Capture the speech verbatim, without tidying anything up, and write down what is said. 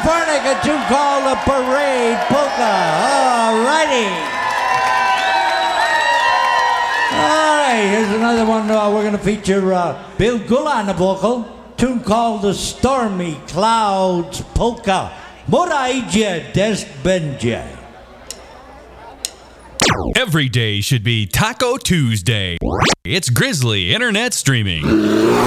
Kaepernick, a tune called the Parade Polka. All righty. All right, here's another one. Uh, we're going to feature uh, Bill Gulla on the vocal. Tune called the Stormy Clouds Polka. Moraija Desbenje. Every day should be Taco Tuesday. It's Grizzly Internet Streaming.